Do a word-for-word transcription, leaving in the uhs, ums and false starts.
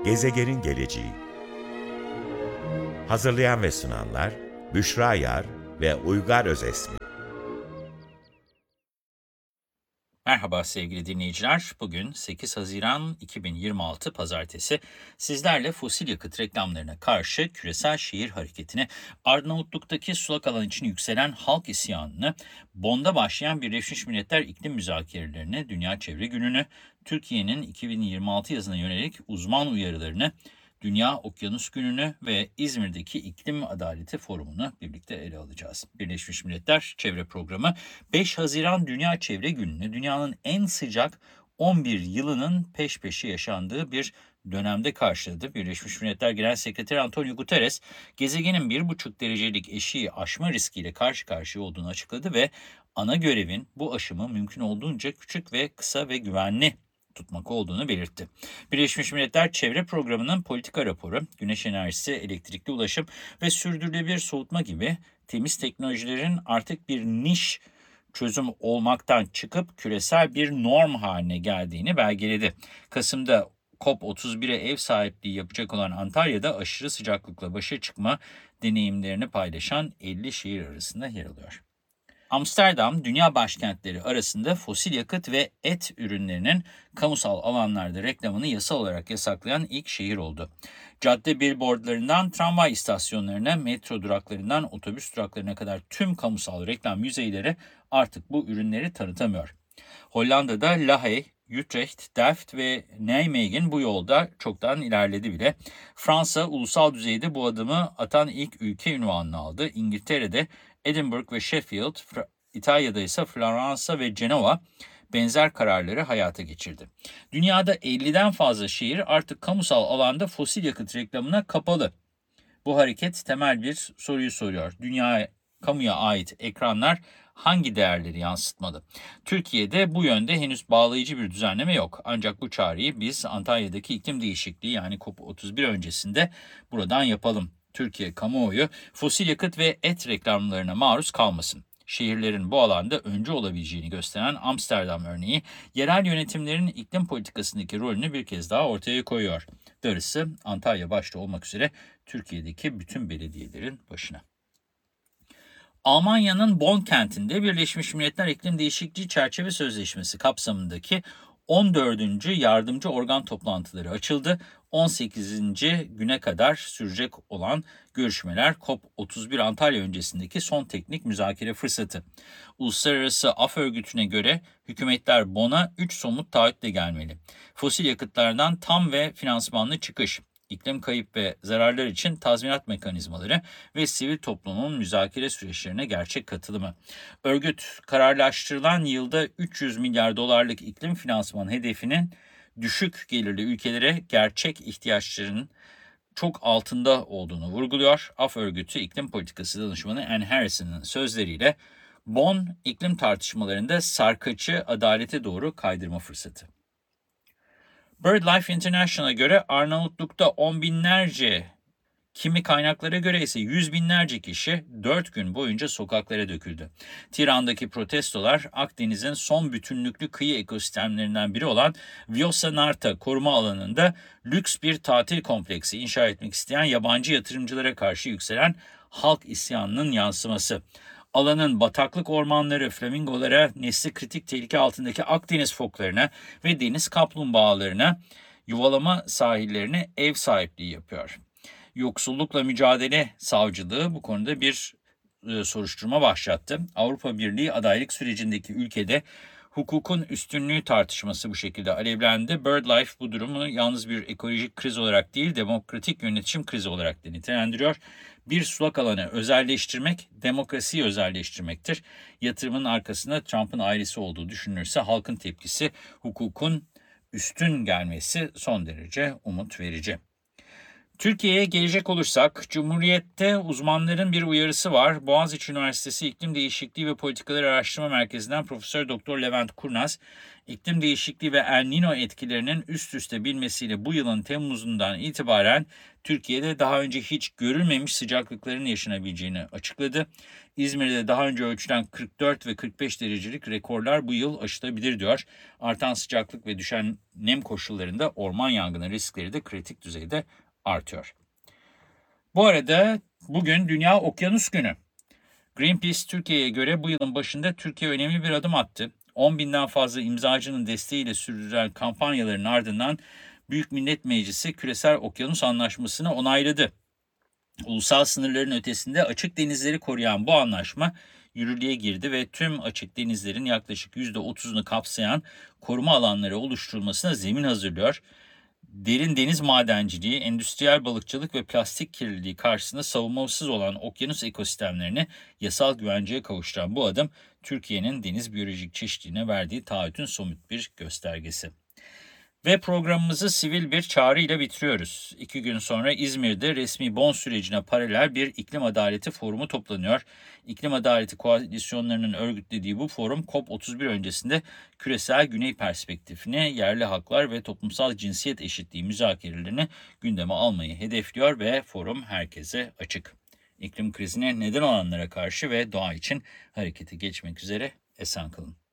Gezegenin geleceği. Hazırlayan ve sunanlar Büşra Yar ve Uygar Özesmi. Merhaba sevgili dinleyiciler. Bugün sekiz Haziran iki bin yirmi altı Pazartesi. Sizlerle fosil yakıt reklamlarına karşı küresel şehir hareketini, Arnavutluk'taki sulak alan için yükselen halk isyanını, Bonn'da başlayan Birleşmiş Milletler iklim müzakerelerini, Dünya Çevre Günü'nü, Türkiye'nin iki bin yirmi altı yazına yönelik uzman uyarılarını, Dünya Okyanus Günü'nü ve İzmir'deki İklim Adaleti Forumu'nu birlikte ele alacağız. Birleşmiş Milletler Çevre Programı beş Haziran Dünya Çevre Günü'nü dünyanın en sıcak on bir yılının peş peşe yaşandığı bir dönemde karşıladı. Birleşmiş Milletler Genel Sekreteri Antonio Guterres, gezegenin bir buçuk derecelik eşiği aşma riskiyle karşı karşıya olduğunu açıkladı ve ana görevin bu aşımı mümkün olduğunca küçük ve kısa ve güvenli tutmak olduğunu belirtti. Birleşmiş Milletler Çevre Programı'nın politika raporu, güneş enerjisi, elektrikli ulaşım ve sürdürülebilir soğutma gibi temiz teknolojilerin artık bir niş çözüm olmaktan çıkıp küresel bir norm haline geldiğini belgeledi. Kasım'da COP otuz bire ev sahipliği yapacak olan Antalya'da aşırı sıcaklıkla başa çıkma deneyimlerini paylaşan elli şehir arasında yer alıyor. Amsterdam, dünya başkentleri arasında fosil yakıt ve et ürünlerinin kamusal alanlarda reklamını yasal olarak yasaklayan ilk şehir oldu. Cadde billboardlarından tramvay istasyonlarına, metro duraklarından otobüs duraklarına kadar tüm kamusal reklam yüzeyleri artık bu ürünleri tanıtamıyor. Hollanda'da La Haye, Utrecht, Delft ve Nijmegen bu yolda çoktan ilerledi bile. Fransa ulusal düzeyde bu adımı atan ilk ülke ünvanını aldı. İngiltere'de Edinburgh ve Sheffield, İtalya'da ise Floransa ve Cenova benzer kararları hayata geçirdi. Dünyada elliden fazla şehir artık kamusal alanda fosil yakıt reklamına kapalı. Bu hareket temel bir soruyu soruyor. Dünya, kamuya ait ekranlar hangi değerleri yansıtmalı? Türkiye'de bu yönde henüz bağlayıcı bir düzenleme yok. Ancak bu çağrıyı biz Antalya'daki iklim değişikliği yani COP otuz bir öncesinde buradan yapalım. Türkiye kamuoyu fosil yakıt ve et reklamlarına maruz kalmasın. Şehirlerin bu alanda öncü olabileceğini gösteren Amsterdam örneği, yerel yönetimlerin iklim politikasındaki rolünü bir kez daha ortaya koyuyor. Darısı Antalya başta olmak üzere Türkiye'deki bütün belediyelerin başına. Almanya'nın Bonn kentinde Birleşmiş Milletler İklim Değişikliği Çerçeve Sözleşmesi kapsamındaki on dördüncü yardımcı organ toplantıları açıldı. on sekizinci güne kadar sürecek olan görüşmeler COP otuz bir Antalya öncesindeki son teknik müzakere fırsatı. Uluslararası Af Örgütü'ne göre hükümetler Bonn'a üç somut taahhütle gelmeli. Fosil yakıtlardan tam ve finansmanlı çıkış, iklim kayıp ve zararlar için tazminat mekanizmaları ve sivil toplumun müzakere süreçlerine gerçek katılımı. Örgüt, kararlaştırılan yılda üç yüz milyar dolarlık iklim finansman hedefinin düşük gelirli ülkelere gerçek ihtiyaçlarının çok altında olduğunu vurguluyor. Af Örgütü İklim Politikası Danışmanı Anne Harrison'ın sözleriyle Bonn iklim tartışmalarında sarkaçı adalete doğru kaydırma fırsatı. BirdLife International'a göre Arnavutluk'ta on binlerce, kimi kaynaklara göre ise yüz binlerce kişi dört gün boyunca sokaklara döküldü. Tiran'daki protestolar Akdeniz'in son bütünlüklü kıyı ekosistemlerinden biri olan Vjosa Narta koruma alanında lüks bir tatil kompleksi inşa etmek isteyen yabancı yatırımcılara karşı yükselen halk isyanının yansıması. Alanın bataklık ormanları, flamingolara, nesli kritik tehlike altındaki Akdeniz foklarına ve deniz kaplumbağalarına yuvalama sahillerine ev sahipliği yapıyor. Yoksullukla Mücadele Savcılığı bu konuda bir e, soruşturma başlattı. Avrupa Birliği adaylık sürecindeki ülkede hukukun üstünlüğü tartışması bu şekilde alevlendi. BirdLife bu durumu yalnız bir ekolojik kriz olarak değil, demokratik yönetişim krizi olarak da nitelendiriyor. Bir sulak alanı özelleştirmek, demokrasiyi özelleştirmektir. Yatırımın arkasında Trump'ın ailesi olduğu düşünülürse halkın tepkisi, hukukun üstün gelmesi son derece umut verici. Türkiye'ye gelecek olursak, Cumhuriyet'te uzmanların bir uyarısı var. Boğaziçi Üniversitesi İklim Değişikliği ve Politikaları Araştırma Merkezi'nden Profesör Doktor Levent Kurnaz, iklim değişikliği ve El Niño etkilerinin üst üste binmesiyle bu yılın Temmuz'undan itibaren Türkiye'de daha önce hiç görülmemiş sıcaklıkların yaşanabileceğini açıkladı. İzmir'de daha önce ölçülen kırk dört ve kırk beş derecelik rekorlar bu yıl aşılabilir diyor. Artan sıcaklık ve düşen nem koşullarında orman yangını riskleri de kritik düzeyde artıyor. Bu arada bugün Dünya Okyanus Günü. Greenpeace Türkiye'ye göre bu yılın başında Türkiye önemli bir adım attı. on binden fazla imzacının desteğiyle sürdürülen kampanyaların ardından Büyük Millet Meclisi Küresel Okyanus Anlaşması'nı onayladı. Ulusal sınırların ötesinde açık denizleri koruyan bu anlaşma yürürlüğe girdi ve tüm açık denizlerin yaklaşık yüzde otuzunu kapsayan koruma alanları oluşturulmasına zemin hazırlıyor. Derin deniz madenciliği, endüstriyel balıkçılık ve plastik kirliliği karşısında savunmasız olan okyanus ekosistemlerini yasal güvenceye kavuşturan bu adım, Türkiye'nin deniz biyolojik çeşitliliğine verdiği taahhütün somut bir göstergesi. Ve programımızı sivil bir çağrıyla bitiriyoruz. İki gün sonra İzmir'de resmi Bonn sürecine paralel bir iklim adaleti forumu toplanıyor. İklim adaleti koalisyonlarının örgütlediği bu forum COP otuz bir öncesinde küresel güney perspektifini, yerli haklar ve toplumsal cinsiyet eşitliği müzakerelerini gündeme almayı hedefliyor ve forum herkese açık. İklim krizine neden olanlara karşı ve doğa için harekete geçmek üzere esen kalın.